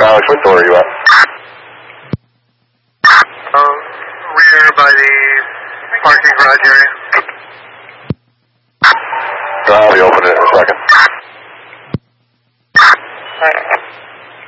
Alex, what door are you at? Rear by the parking garage area. I'll be opening it in a second.